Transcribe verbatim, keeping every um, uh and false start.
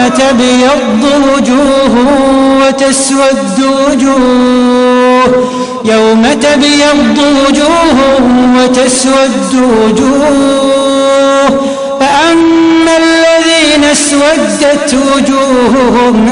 تبيض وجوه وتسود وجوه يوم تبيض وجوه وتسود وجوه فأما الذين اسودت وجوههم